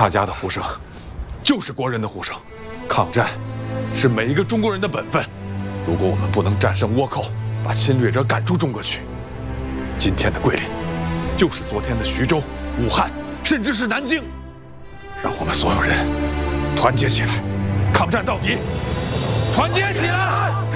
他家的呼声，就是国人的呼声。抗战是每一个中国人的本分。如果我们不能战胜倭寇，把侵略者赶出中国去，今天的桂林，就是昨天的徐州、武汉，甚至是南京。让我们所有人团结起来，抗战到底！团结起来！